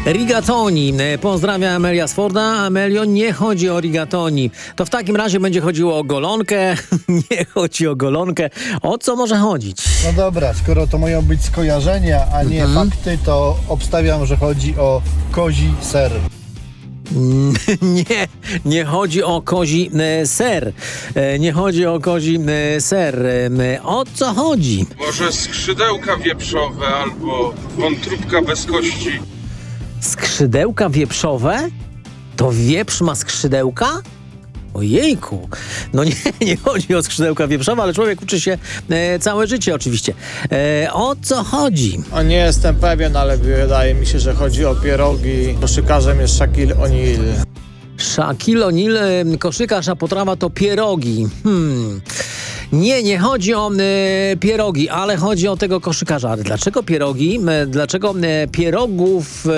Rigatoni. Pozdrawiam Amelia z Forda. Amelio, nie chodzi o rigatoni. To w takim razie będzie chodziło o golonkę. Nie chodzi o golonkę. O co może chodzić? No dobra, skoro to mają być skojarzenia, a nie fakty, to obstawiam, że chodzi o kozi ser. Nie chodzi o kozi ser. Nie chodzi o kozi ser. O co chodzi? Może skrzydełka wieprzowe albo wątróbka bez kości. Skrzydełka wieprzowe? To wieprz ma skrzydełka? Ojejku, no nie chodzi o skrzydełka wieprzowe, ale człowiek uczy się całe życie oczywiście. O co chodzi? Nie jestem pewien, ale wydaje mi się, że chodzi o pierogi. Koszykarzem jest Shaquille O'Neal. Shaquille O'Neal, koszykarz, a potrawa to pierogi. Nie chodzi o pierogi, ale chodzi o tego koszykarza. Ale dlaczego pierogi? Dlaczego pierogów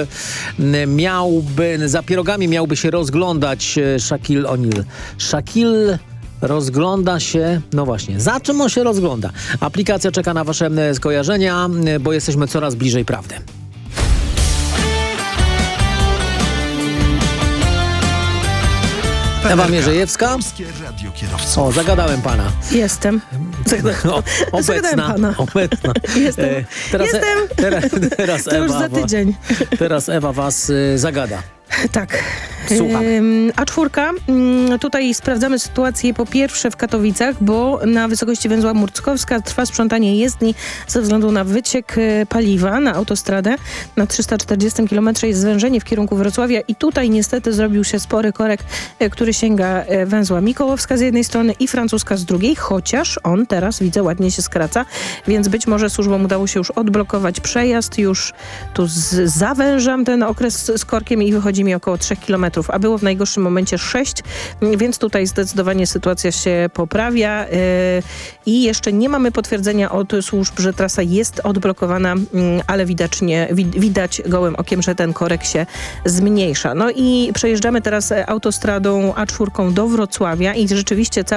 za pierogami miałby się rozglądać Shaquille O'Neal? Shaquille rozgląda się, no właśnie, za czym on się rozgląda? Aplikacja czeka na wasze skojarzenia, bo jesteśmy coraz bliżej prawdy. Ewa Mierzejewska. O, zagadałem pana. Jestem. Obecna. Jestem. Teraz To już za tydzień. Teraz Ewa was zagada. Tak. Słucham. A4. Tutaj sprawdzamy sytuację po pierwsze w Katowicach, bo na wysokości węzła Murckowska trwa sprzątanie jezdni ze względu na wyciek paliwa na autostradę. Na 340 km jest zwężenie w kierunku Wrocławia i tutaj niestety zrobił się spory korek, który sięga węzła Mikołowska z jednej strony i Francuska z drugiej, chociaż on teraz, widzę, ładnie się skraca, więc być może służbom udało się już odblokować przejazd. Już tu zawężam ten okres z korkiem i wychodzi mi około 3 km, a było w najgorszym momencie 6, więc tutaj zdecydowanie sytuacja się poprawia i jeszcze nie mamy potwierdzenia od służb, że trasa jest odblokowana, ale widać gołym okiem, że ten korek się zmniejsza. No i przejeżdżamy teraz autostradą A4 do Wrocławia i rzeczywiście